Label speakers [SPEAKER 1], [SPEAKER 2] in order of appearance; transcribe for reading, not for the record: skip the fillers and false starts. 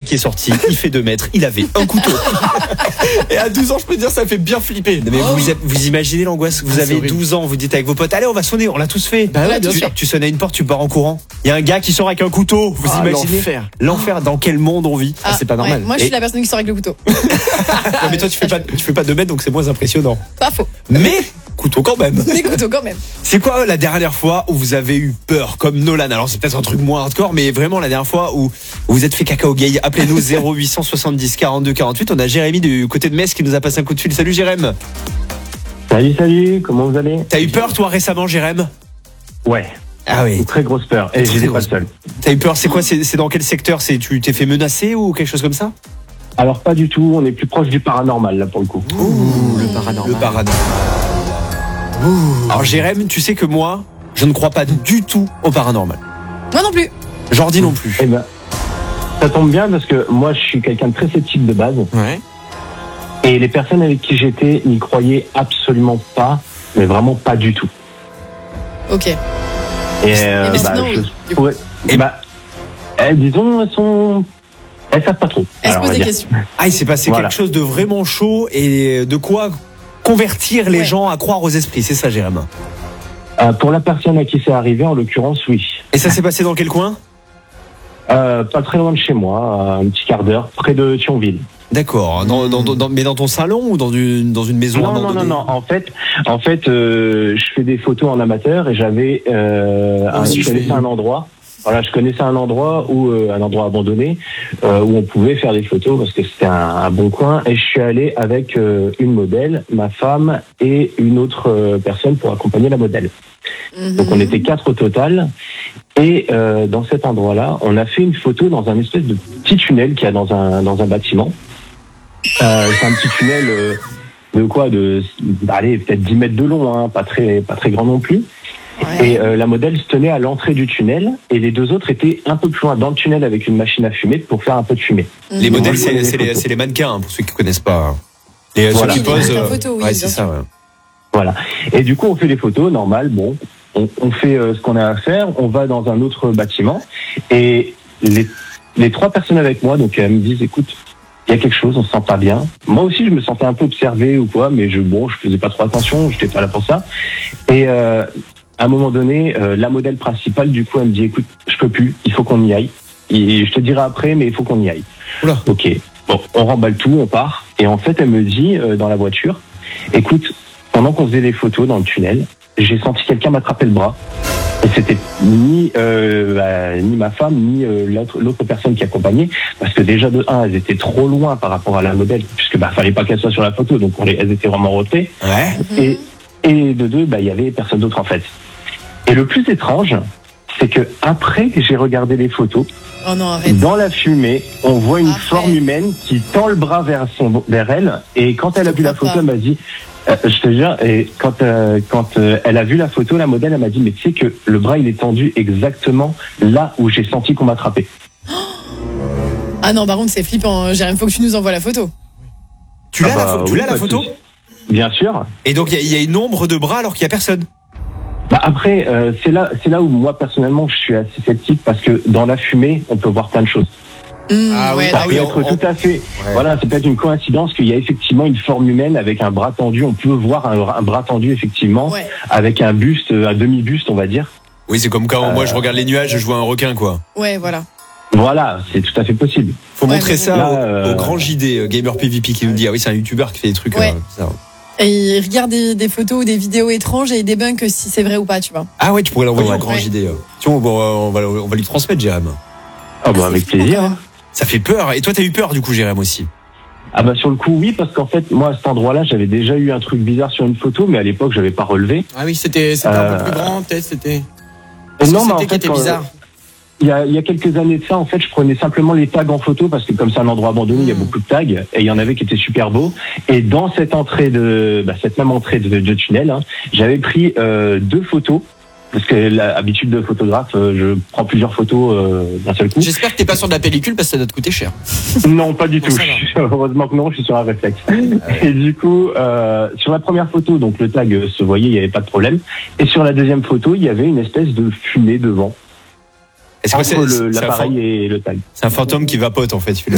[SPEAKER 1] qui est sorti, il fait 2 mètres, il avait un couteau. Et à 12 ans, je peux te dire, ça fait bien flipper. Mais vous imaginez l'angoisse? Vous avez 12 ans, vous dites avec vos potes, allez, on va sonner, on l'a tous fait.
[SPEAKER 2] Bah ouais, bien sûr.
[SPEAKER 1] Tu sonnes à une porte, tu pars en courant. Il y a un gars qui sort avec un couteau. Vous imaginez l'enfer, dans quel monde on vit?
[SPEAKER 2] C'est pas normal.
[SPEAKER 3] Moi, je suis la personne qui sort avec le couteau.
[SPEAKER 1] Non, mais toi, tu fais pas 2 mètres, donc c'est moins impressionnant.
[SPEAKER 3] Pas faux.
[SPEAKER 1] Mais couteau quand même.
[SPEAKER 3] Des couteaux quand même.
[SPEAKER 1] C'est quoi la dernière fois où vous avez eu peur comme Nolan? Alors c'est peut-être un truc moins hardcore, mais vraiment la dernière fois où vous vous êtes fait caca au gay. Appelez-nous 0870 42 48. On a Jérémy du côté de Metz qui nous a passé un coup de fil. Salut Jérémy.
[SPEAKER 4] Salut, comment vous allez?
[SPEAKER 1] T'as eu peur toi récemment, Jérémy?
[SPEAKER 4] Ouais.
[SPEAKER 1] Ah oui.
[SPEAKER 4] Une très grosse peur. Et j'étais pas le seul.
[SPEAKER 1] T'as eu peur? C'est quoi? C'est dans quel secteur? Tu t'es fait menacer ou quelque chose comme ça?
[SPEAKER 4] Alors pas du tout. On est plus proche du paranormal là pour le coup.
[SPEAKER 1] Le paranormal. Alors Jérémy, tu sais que moi, je ne crois pas du tout au paranormal.
[SPEAKER 3] Moi non plus.
[SPEAKER 1] Jordi non plus.
[SPEAKER 4] Eh ben, ça tombe bien parce que moi je suis quelqu'un de très sceptique de base.
[SPEAKER 2] Ouais.
[SPEAKER 4] Et les personnes avec qui j'étais n'y croyaient absolument pas, mais vraiment pas du tout.
[SPEAKER 3] Ok.
[SPEAKER 4] Et
[SPEAKER 3] mais sinon, oui.
[SPEAKER 4] disons, elles savent pas trop.
[SPEAKER 3] Elles se posent des questions.
[SPEAKER 1] Ah, il s'est passé quelque chose de vraiment chaud et de quoi convertir les gens à croire aux esprits, c'est ça, Jérémy?
[SPEAKER 4] Pour la personne à qui c'est arrivé, en l'occurrence, oui.
[SPEAKER 1] Et ça s'est passé dans quel coin?
[SPEAKER 4] Pas très loin de chez moi, un petit quart d'heure, près de Thionville.
[SPEAKER 1] D'accord. Mais dans ton salon ou dans une maison abandonnée?
[SPEAKER 4] Non. En fait, je fais des photos en amateur et j'avais, je connaissais un endroit. Voilà, je connaissais un endroit un endroit abandonné où on pouvait faire des photos parce que c'était un bon coin. Et je suis allé avec une modèle, ma femme et une autre personne pour accompagner la modèle. Donc on était 4 au total. Et dans cet endroit-là, on a fait une photo dans un espèce de petit tunnel qu'il y a dans un bâtiment. C'est un petit tunnel peut-être 10 mètres de long, hein, pas très grand non plus. Ouais. Et la modèle se tenait à l'entrée du tunnel et les 2 autres étaient un peu plus loin dans le tunnel avec une machine à fumer pour faire un peu de fumée.
[SPEAKER 1] Les modèles, c'est les mannequins, pour ceux qui ne connaissent pas. Ceux qui posent. C'est ça. Ouais.
[SPEAKER 4] Voilà. Et du coup, on fait les photos, normal. Bon, on fait ce qu'on a à faire. On va dans un autre bâtiment et les 3 personnes avec moi, donc elles me disent, écoute, il y a quelque chose, on se sent pas bien. Moi aussi, je me sentais un peu observé ou quoi, mais je faisais pas trop attention, j'étais pas là pour ça. Et à un moment donné, la modèle principale, du coup, elle me dit, écoute, je peux plus, il faut qu'on y aille. Et je te dirai après, mais il faut qu'on y aille. Oula. Ok. Bon, on remballe tout, on part. Et en fait, elle me dit, dans la voiture, écoute, pendant qu'on faisait les photos dans le tunnel, j'ai senti quelqu'un m'attraper le bras. Et c'était ni ma femme, ni l'autre personne qui accompagnait, parce que déjà de 1, elles étaient trop loin par rapport à la modèle, puisque fallait pas qu'elle soit sur la photo, donc elles étaient vraiment en retrait. Ouais. Et de 2, il y avait personne d'autre en fait. Et le plus étrange, c'est que après que j'ai regardé les photos, dans la fumée, on voit une forme humaine qui tend le bras vers elle, et quand elle a vu la photo, elle m'a dit, je te jure, et quand elle a vu la photo, la modèle, elle m'a dit, mais tu sais que le bras il est tendu exactement là où j'ai senti qu'on m'attrapait.
[SPEAKER 3] Ah non, par contre c'est flippant, Jérémy, faut que tu nous envoies la photo.
[SPEAKER 1] Tu l'as la photo?
[SPEAKER 4] Bien sûr.
[SPEAKER 1] Et donc il y a une ombre de bras alors qu'il y a personne.
[SPEAKER 4] Après, c'est là où moi personnellement je suis assez sceptique parce que dans la fumée, on peut voir plein de choses. Ça peut être tout à fait. Ouais. Voilà, c'est peut-être une coïncidence qu'il y a effectivement une forme humaine avec un bras tendu. On peut voir un bras tendu effectivement, avec un buste, un demi-buste, on va dire.
[SPEAKER 1] Oui, c'est comme quand moi je regarde les nuages, je vois un requin, quoi.
[SPEAKER 3] Ouais, voilà.
[SPEAKER 4] Voilà, c'est tout à fait possible.
[SPEAKER 1] Faut montrer ça au grand JD Gamer PVP qui nous dit, ah oui, c'est un youtubeur qui fait des trucs. Ça.
[SPEAKER 3] Et il regarde des photos ou des vidéos étranges et il débunk si c'est vrai ou pas, tu vois.
[SPEAKER 1] Ah ouais, tu pourrais l'envoyer au grand JD. Tiens, on va lui transmettre, Jérémy.
[SPEAKER 4] Ah avec plaisir.
[SPEAKER 1] Ça fait peur. Et toi, t'as eu peur du coup, Jérémy, aussi?
[SPEAKER 4] Ah sur le coup, oui, parce qu'en fait, moi, à cet endroit-là, j'avais déjà eu un truc bizarre sur une photo, mais à l'époque, j'avais pas relevé.
[SPEAKER 2] Ah oui, c'était un peu plus grand, peut-être, c'était...
[SPEAKER 4] Non, mais en fait,
[SPEAKER 2] c'était bizarre.
[SPEAKER 4] Il y a quelques années de ça, en fait, je prenais simplement les tags en photo parce que comme c'est un endroit abandonné, il y a beaucoup de tags et il y en avait qui étaient super beaux. Et dans cette entrée cette même entrée de tunnel, j'avais pris 2 photos. Parce que l'habitude de photographe, je prends plusieurs photos d'un seul coup.
[SPEAKER 2] J'espère que t'es pas sur de la pellicule parce que ça doit te coûter cher.
[SPEAKER 4] Non, pas du tout. Heureusement que non, je suis sur un réflexe. Et du coup, sur la première photo, donc le tag se voyait, il n'y avait pas de problème. Et sur la deuxième photo, il y avait une espèce de fumée devant.
[SPEAKER 1] Est-ce que
[SPEAKER 4] entre l'appareil et le tag.
[SPEAKER 1] C'est un fantôme qui vapote en fait.